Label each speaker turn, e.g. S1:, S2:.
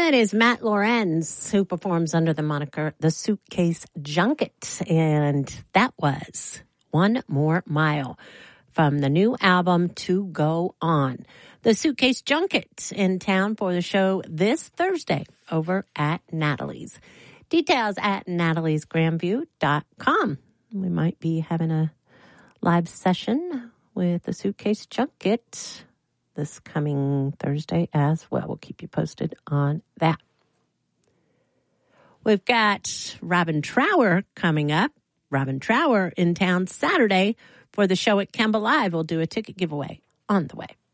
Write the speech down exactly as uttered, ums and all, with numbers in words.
S1: That is Matt Lorenz, who performs under the moniker The Suitcase Junket. And that was One More Mile from the new album To Go On. The Suitcase Junket in town for the show this Thursday over at Natalie's. Details at natalies grandview dot com. We might be having a live session with the Suitcase Junket this coming Thursday as well. We'll keep you posted on that. We've got Robin Trower coming up. Robin Trower in town Saturday for the show at Kemba Live. We'll do a ticket giveaway on the way.